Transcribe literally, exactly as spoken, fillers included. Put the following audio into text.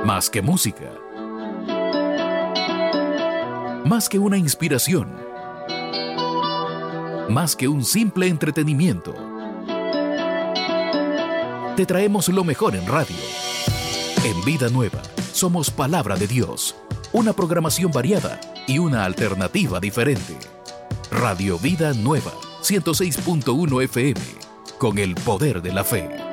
Más que música. Más que una inspiración. Más que un simple entretenimiento. Te traemos lo mejor en radio. En Vida Nueva, somos Palabra de Dios. Una programación variada y una alternativa diferente. Radio Vida Nueva, ciento seis punto uno F M. Con el poder de la fe.